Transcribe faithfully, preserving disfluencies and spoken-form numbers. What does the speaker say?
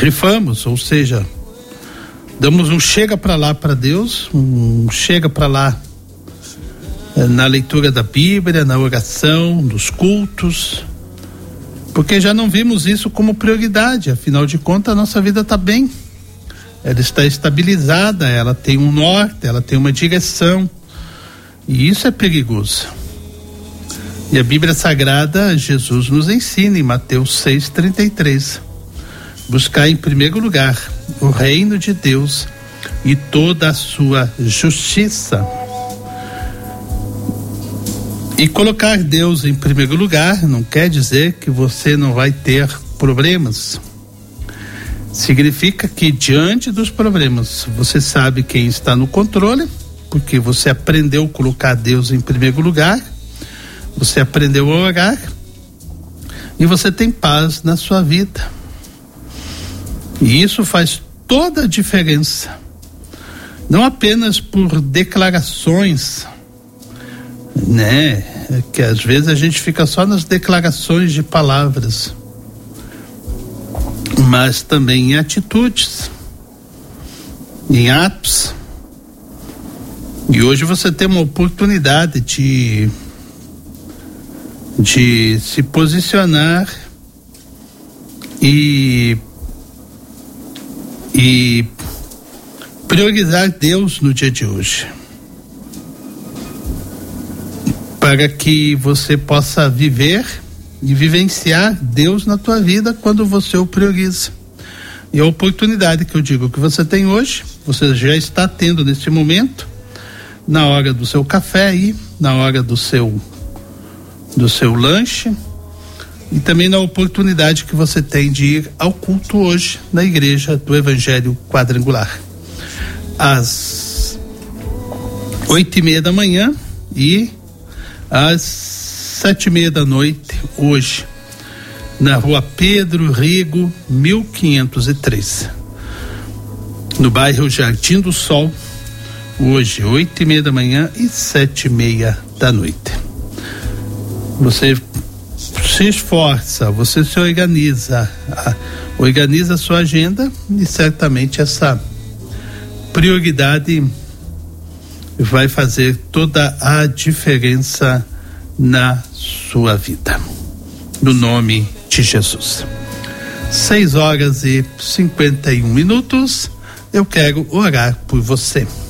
grifamos, ou seja, damos um chega para lá para Deus, um chega para lá na leitura da Bíblia, na oração, nos cultos, porque já não vimos isso como prioridade. Afinal de contas, a nossa vida está bem, ela está estabilizada, ela tem um norte, ela tem uma direção, e isso é perigoso. E a Bíblia Sagrada, Jesus nos ensina em Mateus seis, trinta e três, buscar em primeiro lugar o reino de Deus e toda a sua justiça. E colocar Deus em primeiro lugar não quer dizer que você não vai ter problemas. Significa que diante dos problemas você sabe quem está no controle, porque você aprendeu a colocar Deus em primeiro lugar, você aprendeu a orar e você tem paz na sua vida. E isso faz toda a diferença, não apenas por declarações, né? Que às vezes a gente fica só nas declarações de palavras, mas também em atitudes, em atos. E hoje você tem uma oportunidade de de se posicionar e e priorizar Deus no dia de hoje, para que você possa viver e vivenciar Deus na tua vida quando você o prioriza. E a oportunidade que eu digo que você tem hoje, você já está tendo nesse momento, na hora do seu café aí, na hora do seu do seu lanche, e também na oportunidade que você tem de ir ao culto hoje na igreja do Evangelho Quadrangular, às oito e meia da manhã e às sete e meia da noite hoje, na rua Pedro Rigo, mil quinhentos e três, no bairro Jardim do Sol, hoje oito e meia da manhã e sete e meia da noite. Você se esforça, você se organiza, organiza a sua agenda, e certamente essa prioridade vai fazer toda a diferença na sua vida, no nome de Jesus. Seis horas e cinquenta e um minutos, eu quero orar por você.